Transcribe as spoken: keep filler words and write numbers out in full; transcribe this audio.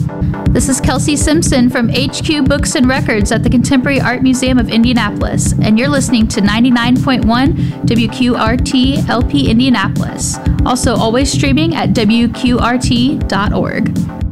This is Kelsey Simpson from H Q Books and Records at the Contemporary Art Museum of Indianapolis, and you're listening to ninety-nine point one W Q R T L P Indianapolis. Also, always streaming at W Q R T dot org.